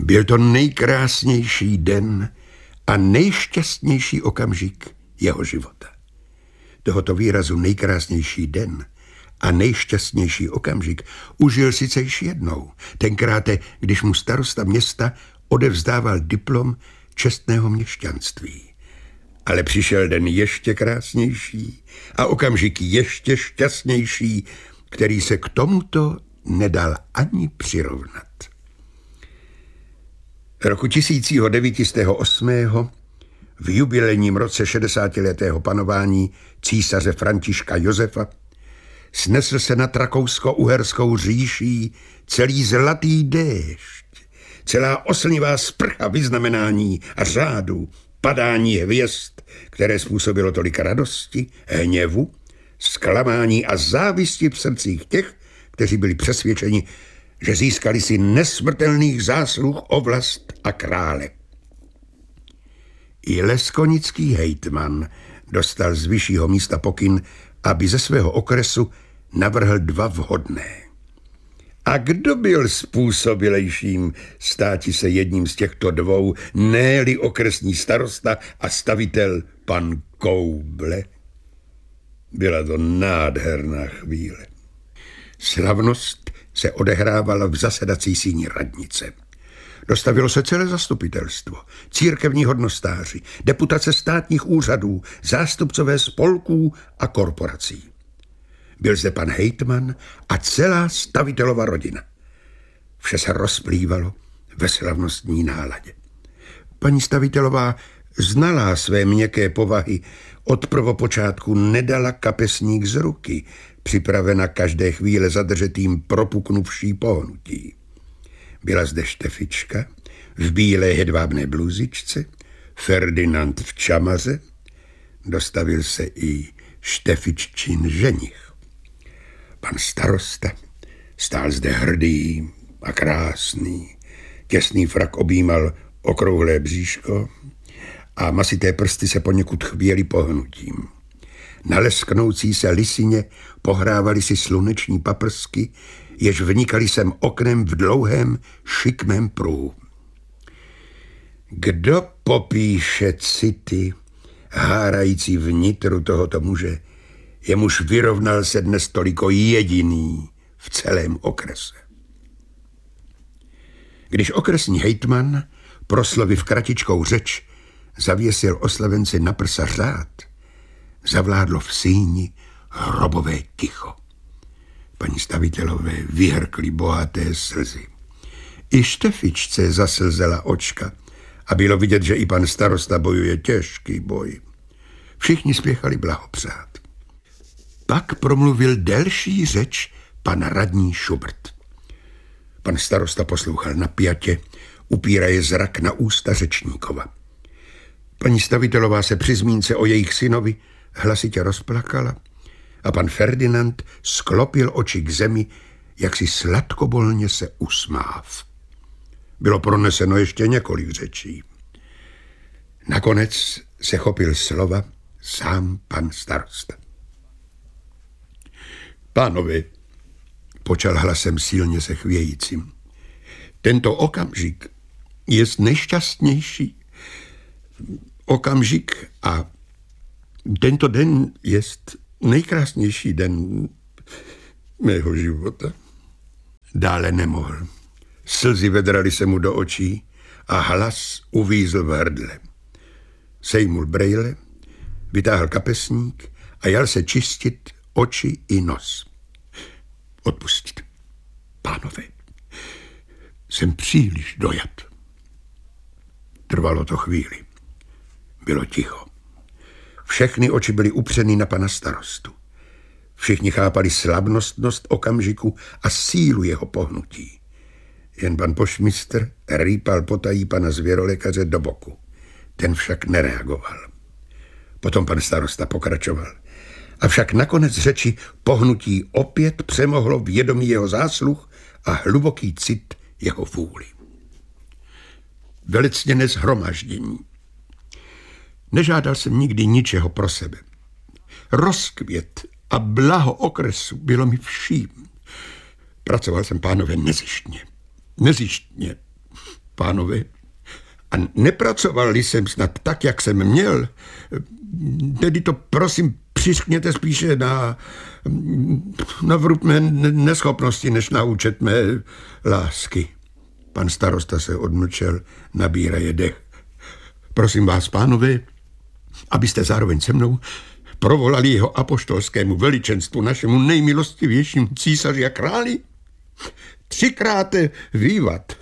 Byl to nejkrásnější den a nejšťastnější okamžik jeho života. Tohoto výrazu nejkrásnější den a nejšťastnější okamžik užil sice již jednou, tenkrát, když mu starosta města odevzdával diplom čestného měšťanství. Ale přišel den ještě krásnější a okamžik ještě šťastnější, který se k tomuto nedal ani přirovnat. Roku 1908. v jubilejním roce 60letého panování císaře Františka Josefa snesl se nad Rakousko-Uherskou říší celý zlatý déšť, celá oslnivá sprcha vyznamenání a řádu, padání hvězd, které způsobilo tolik radosti, hněvu, zklamání a závisti v srdcích těch, kteří byli přesvědčeni, že získali si nesmrtelných zásluh o vlast a krále. I leskonický hejtman dostal z vyššího místa pokyn, aby ze svého okresu navrhl 2 vhodné. A kdo byl způsobilejším státi se jedním z těchto 2, ne-li okresní starosta a stavitel pan Kouble? Byla to nádherná chvíle. Slavnost se odehrávala v zasedací síni radnice. Dostavilo se celé zastupitelstvo, církevní hodnostáři, deputace státních úřadů, zástupcové spolků a korporací. Byl zde pan hejtman a celá stavitelova rodina. Vše se rozplývalo ve slavnostní náladě. Paní stavitelová, znalá své měkké povahy, od prvopočátku nedala kapesník z ruky, připravena každé chvíle zadržet jim propuknuvší pohnutí. Byla zde Štefička v bílé hedvábné bluzičce, Ferdinand v čamaře, dostavil se i Štefiččin ženich. Pan starosta stál zde hrdý a krásný, těsný frak objímal okrouhlé bříško a masité prsty se poněkud chvěly pohnutím. Na lesknoucí se lisině pohrávaly si sluneční paprsky, jež vnikaly sem oknem v dlouhém, šikmém pruhu. Kdo popíše city hárající vnitru tohoto muže, jemuž vyrovnal se dnes toliko jediný v celém okrese? Když okresní hejtman, prosloviv kratičkou řeč, zavěsil oslavenci na prsa řád, zavládlo v síni hrobové ticho. Paní stavitelové vyhrkly bohaté slzy. I Štefičce zaslzela očka a bylo vidět, že i pan starosta bojuje těžký boj. Všichni spěchali blahopřát. Pak promluvil delší řeč pan radní Šubrt. Pan starosta poslouchal napjatě, upíraje zrak na ústa řečníkova. Paní stavitelová se při zmínce o jejich synovi hlasitě rozplakala a pan Ferdinand sklopil oči k zemi, jak si sladkobolně se usmáv. Bylo proneseno ještě několik řečí. Nakonec se chopil slova sám pan starosta. Pánovi, počal hlasem silně se chvějícím, tento okamžik je nejšťastnější okamžik a tento den je nejkrásnější den mého života. Dále nemohl. Slzy vedraly se mu do očí a hlas uvízl v hrdle. Sejmul brejle, vytáhl kapesník a jal se čistit oči i nos. Odpustit. Pánové, jsem příliš dojat. Trvalo to chvíli. Bylo ticho. Všechny oči byly upřeny na pana starostu. Všichni chápali slavnostnost okamžiku a sílu jeho pohnutí. Jen pan pošmistr rýpal potají pana zvěrolékaře do boku. Ten však nereagoval. Potom pan starosta pokračoval. Avšak nakonec řeči pohnutí opět přemohlo vědomí jeho zásluh a hluboký cit jeho vůli. Velecněné shromaždění. Nežádal jsem nikdy ničeho pro sebe. Rozkvět a blaho okresu bylo mi vším. Pracoval jsem, pánové, nezištně. pánové, a nepracoval jsem snad tak, jak jsem měl, tedy to prosím přiskněte spíše na vrub mé neschopnosti, než na účet mé lásky. Pan starosta se odmlčel, nabíraje dech. Prosím vás, pánové, abyste zároveň se mnou provolali jeho apoštolskému veličenstvu, našemu nejmilostivějšímu císaři a králi 3krát vývat.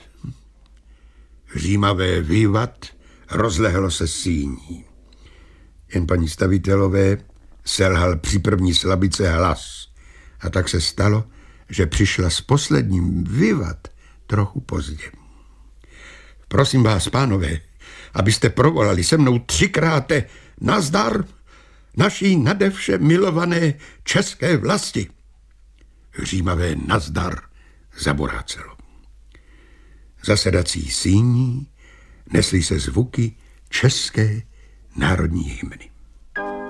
Římavé vývat rozlehlo se síní. Jen paní stavitelové selhal při první slabice hlas. A tak se stalo, že přišla s posledním vývat trochu pozdě. Prosím vás, pánové, abyste provolali se mnou 3krát nazdar naší nadevše milované české vlasti. Římavé nazdar zaborácelo. Zasedací síní nesly se zvuky české národní hymny.